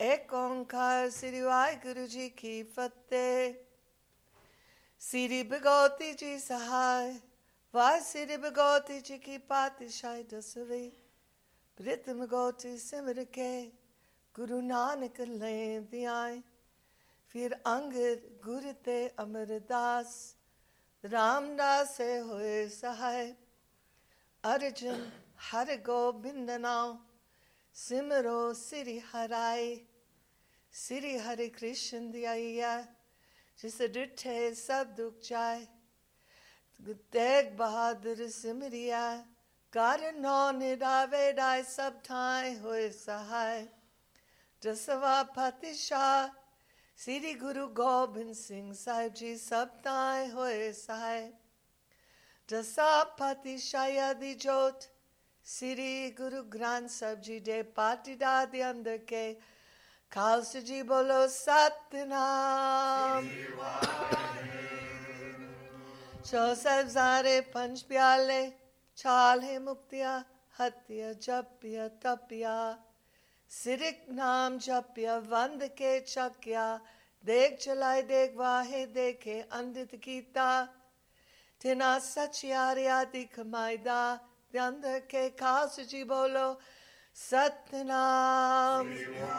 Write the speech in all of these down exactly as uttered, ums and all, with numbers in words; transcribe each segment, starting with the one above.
एक ओंकार श्री वाहिगुरु जी की फतेह। श्री भगवती जी सहाय वाह श्री भगवती जी की पातशाही दसवीं प्रीतम गौती सिमर के गुरु नानक ले ध्याय। फिर अंगद गुरु ते अमरदास रामदास से होए सहाय। अर्जुन हर गोबिंद नाम सिमरो श्री हराय। श्री हरे कृष्ण धियाइया जिस डिठे सब दुख जाए। तेग बहादुर सिमरिया कार नौ निरावे डाय सब ठाए होए सहाय। दसवा पातशाह श्री गुरु गोबिंद सिंह साहिब जी सब ताए होए सहाय। दसा पातशाह दी जोत श्री गुरु ग्रंथ साहिब जी दे पाटीदा दे अंदर के खालसा जी बोलो सतनाम। छो सारे पंच प्याले छाल है मुक्तिया हत्या जपिया तपिया। सिरिक नाम जपिया वंद के चकिया। देख चलाए देख वाहे देखे अंधित कीता। तिना सचियारिया दिख मायदा अंदर के खास जी बोलो Satnam.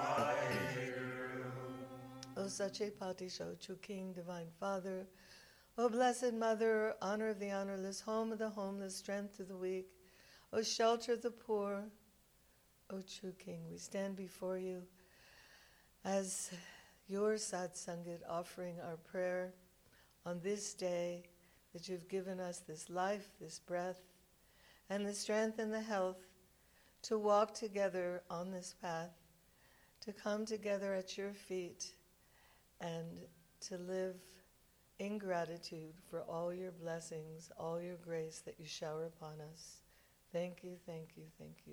O Sache Patisha, true King, Divine Father, O Blessed Mother, honor of the honorless, home of the homeless, strength of the weak, O shelter of the poor, O true King, we stand before you as your Satsangat, offering our prayer on this day that you've given us this life, this breath, and the strength and the health to walk together on this path, to come together at your feet and to live in gratitude for all your blessings, all your grace that you shower upon us. Thank you, thank you, thank you.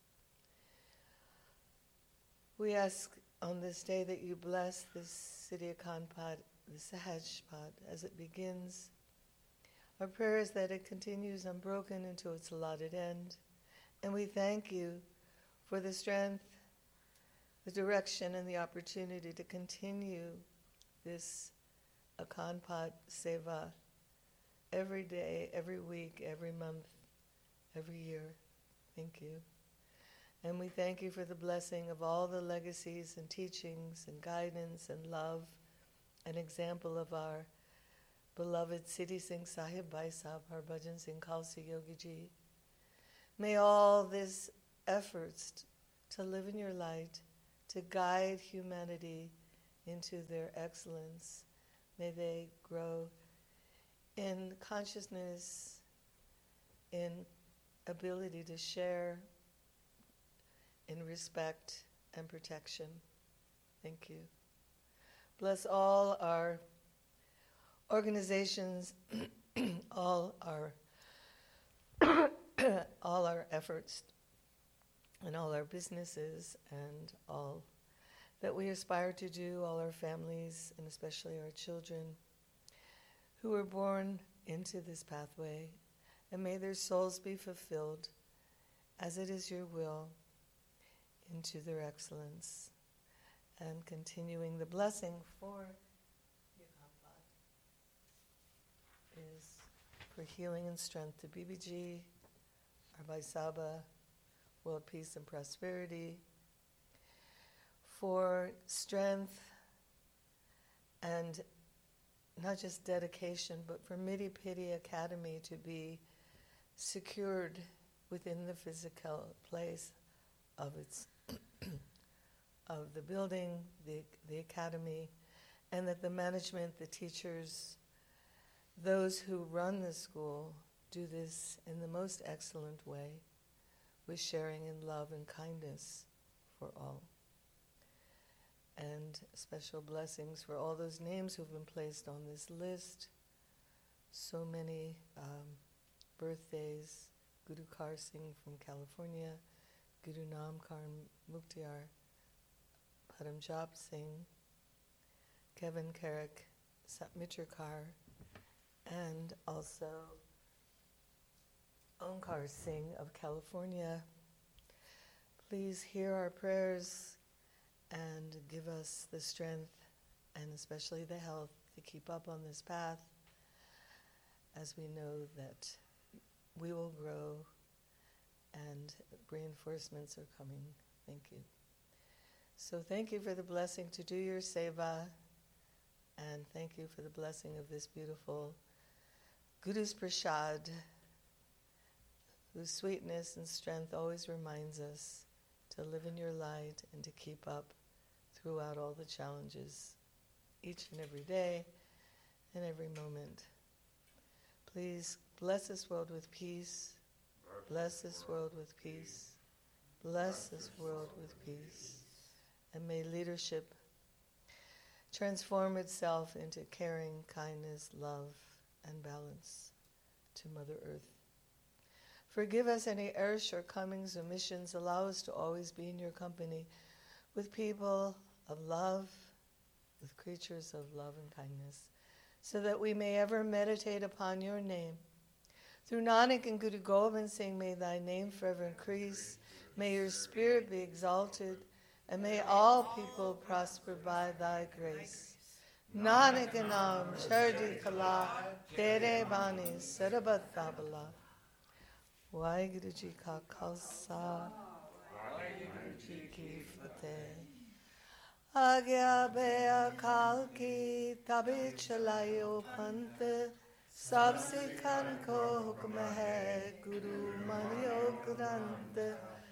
We ask on this day that you bless this city of Kanpat, the Sahajpat, as it begins. Our prayer is that it continues unbroken into its allotted end. And we thank you for the strength, the direction, and the opportunity to continue this Akanpat Seva every day, every week, every month, every year. Thank you. And we thank you for the blessing of all the legacies and teachings and guidance and love and example of our beloved Siddhi Singh Sahib Bhai Sahib, Harbhajan Singh Khalsa Yogi Ji. May all these efforts to live in your light, to guide humanity into their excellence, may they grow in consciousness, in ability to share, in respect and protection. Thank you. Bless all our organizations, all our all our efforts, and all our businesses, and all that we aspire to do, all our families, and especially our children who were born into this pathway, and may their souls be fulfilled as it is your will into their excellence, and continuing the blessing for Yakampat is for healing and strength to B B G, our Bhai Saba, world peace and prosperity, for strength and not just dedication, but for Midi Pidi Academy to be secured within the physical place of its of the building, the the academy, and that the management, the teachers, those who run the school do this in the most excellent way, with sharing in love and kindness for all. And special blessings for all those names who've been placed on this list. So many um, birthdays. Guru Kar Singh from California, Guru Namkar Muktiar, Paramjap Singh, Kevin Carrick, Satmitrikar, and also Onkar Singh of California. Please hear our prayers and give us the strength and especially the health to keep up on this path, as we know that we will grow and reinforcements are coming. Thank you. So thank you for the blessing to do your seva, and thank you for the blessing of this beautiful Guru's Prasad, whose sweetness and strength always reminds us to live in your light and to keep up throughout all the challenges, each and every day and every moment. Please bless this world with peace. Bless this world with peace. Bless this world with peace. And may leadership transform itself into caring, kindness, love, and balance to Mother Earth. Forgive us any errors, shortcomings, omissions. Allow us to always be in your company with people of love, with creatures of love and kindness, so that we may ever meditate upon your name. Through Nanak and Guru Gobind Singh, may thy name forever increase. May your spirit be exalted, and may all people prosper by thy grace. Nanak naam chardi kala, tere bani sarabat tabala. Waheguru Ji Ka Khalsa, Waheguru Ji Ki Fateh. Agya be akal ki tabe chalayo pant, sab sikhan ko hukm hai Guru Mariyo Grant.